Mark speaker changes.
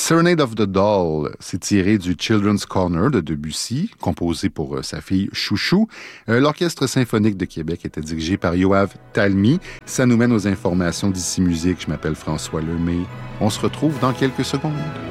Speaker 1: Serenade of the Doll, c'est tiré du Children's Corner de Debussy, composé pour sa fille Chouchou. L'Orchestre symphonique de Québec était dirigé par Yoav Talmy. Ça nous mène aux informations d'ici musique. Je m'appelle François Lemay. On se retrouve dans quelques secondes.